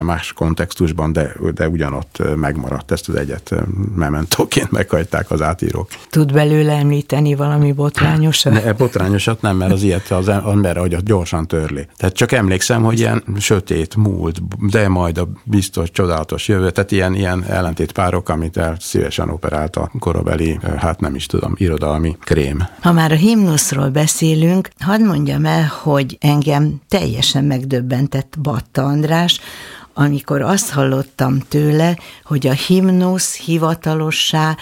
más kontextusban, de ugyanott megmaradt, ezt az egyet mementóként meghagyták az átírók. Tud belőle említeni valami botrányosat? Botrányosat nem, mert az ilyet az emberre, hogy gyorsan törli. Tehát csak emlékszem, hogy ilyen sötét múlt, de majd a biztos csodálatos jövő, tehát ilyen ellentétpárok, amit el szívesen operált a korabeli, nem is tudom, irodalmi krém. Ha már a himnuszról beszélünk, hadd mondjam el, hogy engem teljesen megdöbbentett Batta András, amikor azt hallottam tőle, hogy a himnusz hivatalossá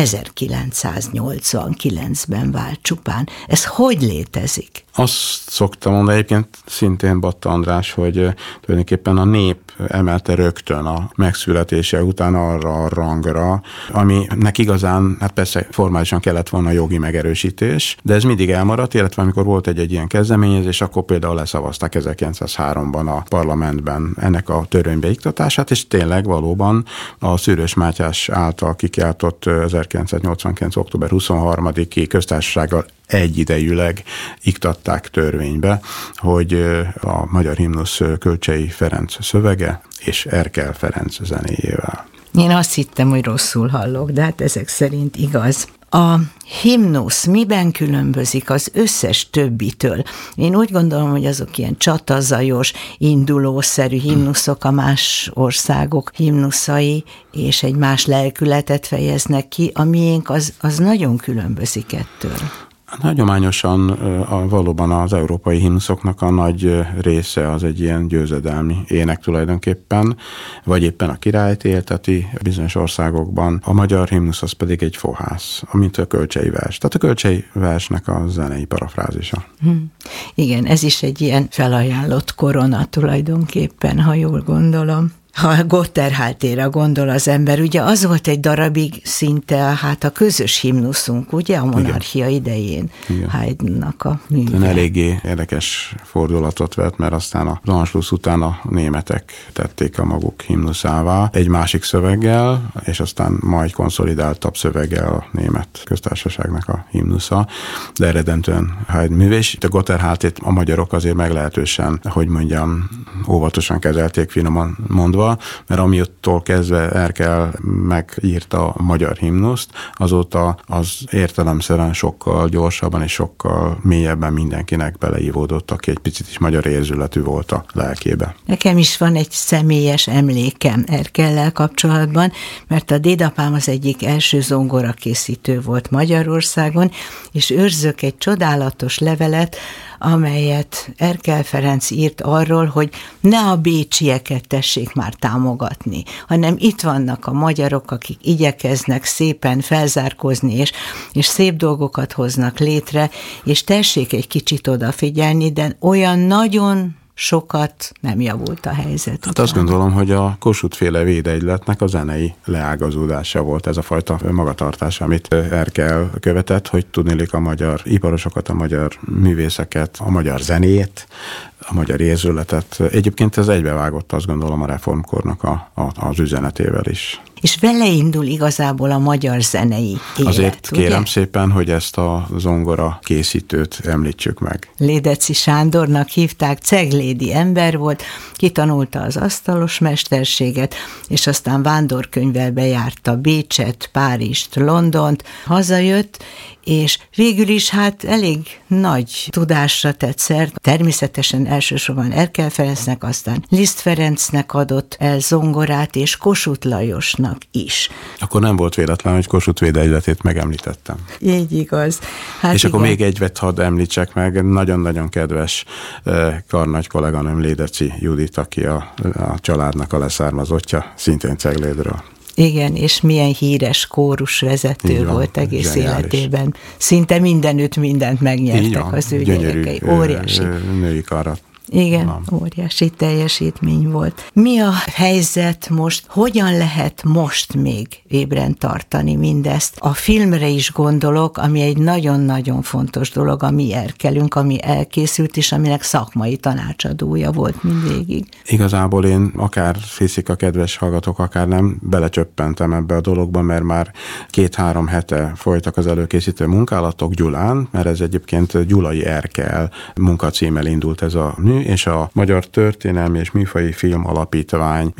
1989-ben vált csupán. Ez hogy létezik? Azt szoktam mondani egyébként szintén Batta András, hogy tulajdonképpen a nép emelte rögtön a megszületése után arra a rangra, aminek igazán, persze formálisan kellett volna jogi megerősítés, de ez mindig elmaradt, illetve amikor volt egy ilyen kezdeményezés, akkor például leszavazták 1903-ban a parlamentben ennek a törvénybe iktatását, és tényleg valóban a Szűrős Mátyás által kikiáltott 1989. október 23-i köztársasággal egyidejűleg iktatták törvénybe, hogy a magyar himnusz Kölcsey Ferenc szövege és Erkel Ferenc zenéjével. Én azt hittem, hogy rosszul hallok, de hát ezek szerint igaz. A himnusz miben különbözik az összes többitől? Én úgy gondolom, hogy azok ilyen csatazajos, indulószerű himnuszok, a más országok himnuszai, és egy más lelkületet fejeznek ki, a miénk az nagyon különbözik ettől. Hagyományosan valóban az európai himnuszoknak a nagy része az egy ilyen győzedelmi ének tulajdonképpen, vagy éppen a királyt élteti bizonyos országokban. A magyar himnusz az pedig egy fohász, mint a Kölcsey vers. Tehát a Kölcsey versnek a zenei parafrázisa. Igen, ez is egy ilyen felajánlott korona tulajdonképpen, ha jól gondolom. Ha Gotterháltéra gondol az ember, ugye az volt egy darabig szinte a közös himnuszunk, ugye, a monarchia idején, Haydnnak a műve. Eléggé érdekes fordulatot vett, mert aztán az Anschluss után a németek tették a maguk himnuszává egy másik szöveggel, és aztán majd konszolidáltabb szöveggel a német köztársaságnak a himnusza, de eredetően Haydn műve, és itt a Gotterháltét a magyarok azért meglehetősen, hogy mondjam, óvatosan kezelték, finoman mondva, mert amiattól kezdve Erkel megírta a magyar himnuszt, azóta az értelemszerűen sokkal gyorsabban és sokkal mélyebben mindenkinek beleívódott, aki egy picit is magyar érzületű volt a lelkébe. Nekem is van egy személyes emlékem Erkellel kapcsolatban, mert a dédapám az egyik első zongorakészítő volt Magyarországon, és őrzök egy csodálatos levelet, amelyet Erkel Ferenc írt arról, hogy ne a bécsieket tessék már támogatni, hanem itt vannak a magyarok, akik igyekeznek szépen felzárkózni, és szép dolgokat hoznak létre, és tessék egy kicsit odafigyelni, de olyan nagyon sokat nem javult a helyzet. Hát azt gondolom, hogy a Kossuth-féle védegyletnek a zenei leágazódása volt ez a fajta magatartás, amit Erkel követett, hogy tudniillik a magyar iparosokat, a magyar művészeket, a magyar zenét, a magyar érzületet. Egyébként ez egybevágott, azt gondolom, a reformkornak az üzenetével is. És vele indul igazából a magyar zenei élet. Azért kérem ugye? szépen, hogy ezt a zongora készítőt említsük meg. Lédeci Sándornak hívták, ceglédi ember volt, kitanulta az asztalos mesterséget, és aztán vándorkönyvvel bejárta Bécset, Párizst, Londont, hazajött, és végül is elég nagy tudásra tett szert. Természetesen elsősorban Erkel Ferencnek, aztán Liszt Ferencnek adott el zongorát, és Kossuth Lajosnak is. Akkor nem volt véletlen, hogy Kossuth védegyletét megemlítettem. Így igaz. És igen. Akkor még egyvet hadd említsek meg, nagyon-nagyon kedves karnagy kolléganőm Lédeci Judit, aki a családnak a leszármazottja, szintén Ceglédről. Igen, és milyen híres kórusvezető volt egész életében. Szinte mindenütt mindent megnyertek az ő gyerekei. Óriási. Női karat. Igen, óriási teljesítmény volt. Mi a helyzet most? Hogyan lehet most még ébren tartani mindezt? A filmre is gondolok, ami egy nagyon-nagyon fontos dolog, ami Erkelünk, ami elkészült, és aminek szakmai tanácsadója volt mindvégig. Igazából én akár hiszik a kedves hallgatók, akár nem, belecsöppentem ebbe a dologba, mert már 2-3 hete folytak az előkészítő munkálatok Gyulán, mert ez egyébként Gyulai Erkel munkacímmel indult ez a mű, és a Magyar Történelmi és Műfaji Film Alapítvány